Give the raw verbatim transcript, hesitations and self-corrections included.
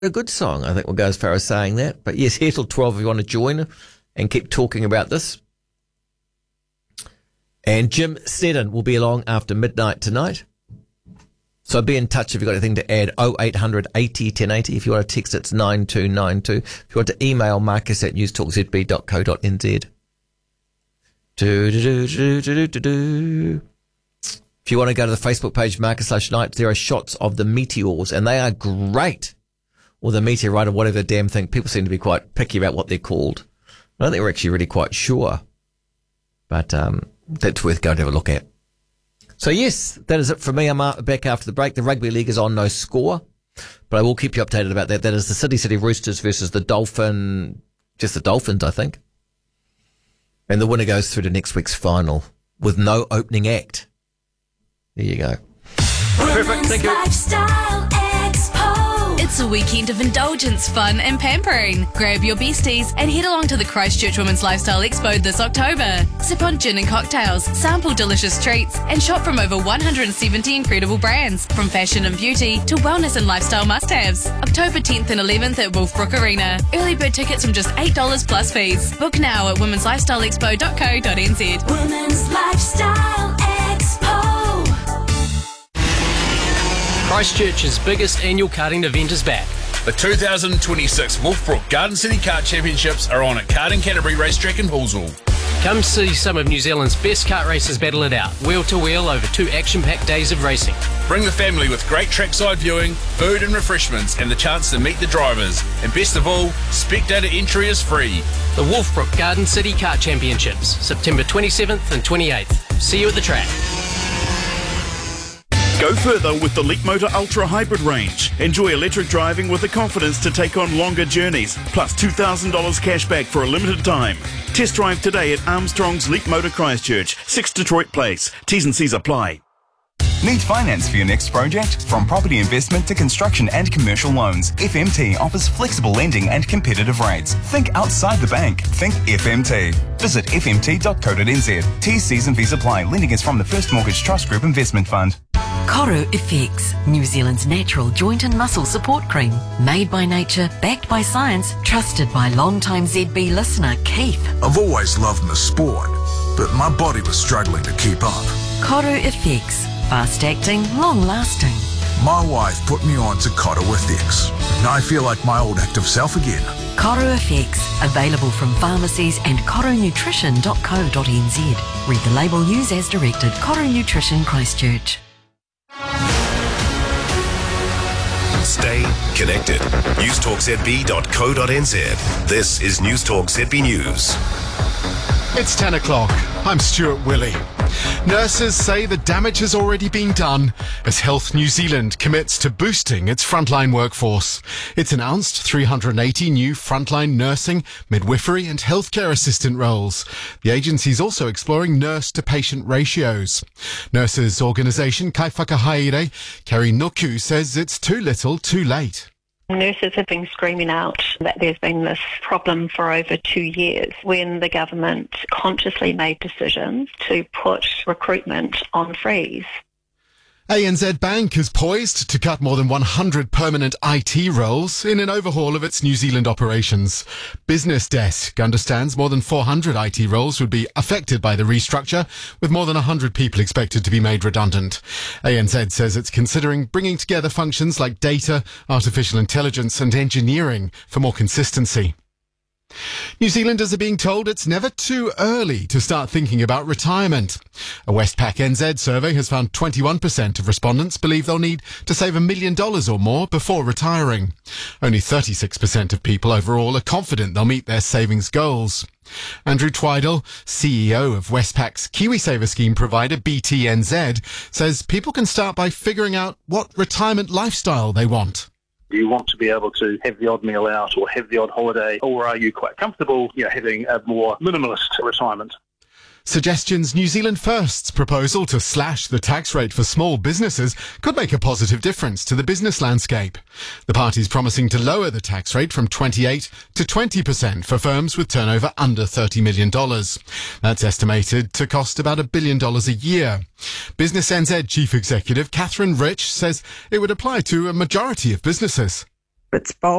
a good song. I think we'll go as far as saying that. But yes, here till twelve if you want to join and keep talking about this. And Jim Seddon will be along after midnight tonight. So be in touch if you've got anything to add. oh eight hundred eighty ten eighty. If you want to text, it's nine two nine two. If you want to email, marcus at newstalk z b dot co dot n z. Do, do, do, do, do, do, do. If you want to go to the Facebook page, Marcus slash Knight, there are shots of the meteors, and they are great. Or the meteorite, or whatever the damn thing. People seem to be quite picky about what they're called. I don't think we're actually really quite sure. But um, that's worth going to have a look at. So yes, that is it for me. I'm back after the break. The Rugby League is on no score, but I will keep you updated about that. That is the City City Roosters versus the Dolphin, just the Dolphins, I think. And the winner goes through to next week's final with no opening act. There you go. Perfect, thank you. Lifestyle Expo. It's a weekend of indulgence, fun and pampering. Grab your besties and head along to the Christchurch Women's Lifestyle Expo this October. Sip on gin and cocktails, sample delicious treats, and shop from over one hundred seventy incredible brands, from fashion and beauty to wellness and lifestyle must-haves. October tenth and eleventh at Wolfbrook Arena. Early bird tickets from just eight dollars plus fees. Book now at womens lifestyle expo dot co dot n z. Women's Lifestyle Expo. Christchurch's biggest annual karting event is back. The two thousand twenty-six Wolfbrook Garden City Kart Championships are on at Karting Canterbury Racetrack in Hallsville. Come see some of New Zealand's best kart racers battle it out, wheel to wheel over two action-packed days of racing. Bring the family with great trackside viewing, food and refreshments, and the chance to meet the drivers. And best of all, spectator entry is free. The Wolfbrook Garden City Kart Championships, September twenty-seventh and twenty-eighth. See you at the track. Go further with the Leapmotor Ultra Hybrid range. Enjoy electric driving with the confidence to take on longer journeys, plus two thousand dollars cash back for a limited time. Test drive today at Armstrong's Leapmotor Christchurch, six Detroit Place. T's and C's apply. Need finance for your next project? From property investment to construction and commercial loans, F M T offers flexible lending and competitive rates. Think outside the bank. Think F M T. Visit f m t dot co dot n z. T's, C's and V's apply. Lending is from the First Mortgage Trust Group Investment Fund. Coro Effects, New Zealand's natural joint and muscle support cream. Made by nature, backed by science, trusted by long-time Z B listener Keith. I've always loved my sport, but my body was struggling to keep up. Coro Effects, fast-acting, long-lasting. My wife put me on to Coro Effects, and I feel like my old active self again. Coro Effects, available from pharmacies and coro nutrition dot co dot n z. Read the label, use as directed. Coro Nutrition Christchurch. Stay connected. newstalk z b dot co dot n z. This is Newstalk Z B News. It's ten o'clock. I'm Stuart Willey. Nurses say the damage has already been done as Health New Zealand commits to boosting its frontline workforce. It's announced three hundred eighty new frontline nursing, midwifery and healthcare assistant roles. The agency is also exploring nurse-to-patient ratios. Nurses organisation Kai Whakahaere, Kerry Nuku, says it's too little, too late. Nurses have been screaming out that there's been this problem for over two years when the government consciously made decisions to put recruitment on freeze. A N Z Bank is poised to cut more than one hundred permanent I T roles in an overhaul of its New Zealand operations. Business Desk understands more than four hundred I T roles would be affected by the restructure, with more than one hundred people expected to be made redundant. A N Z says it's considering bringing together functions like data, artificial intelligence and engineering for more consistency. New Zealanders are being told it's never too early to start thinking about retirement. A Westpac N Z survey has found twenty-one percent of respondents believe they'll need to save a million dollars or more before retiring. Only thirty-six percent of people overall are confident they'll meet their savings goals. Andrew Twidle, C E O of Westpac's KiwiSaver scheme provider B T N Z, says people can start by figuring out what retirement lifestyle they want. Do you want to be able to have the odd meal out or have the odd holiday, or are you quite comfortable, you know, having a more minimalist retirement? Suggestions New Zealand First's proposal to slash the tax rate for small businesses could make a positive difference to the business landscape. The party's promising to lower the tax rate from twenty-eight to twenty percent for firms with turnover under thirty million dollars. That's estimated to cost about a billion dollars a year. Business N Z Chief Executive Catherine Rich says it would apply to a majority of businesses. It's bold.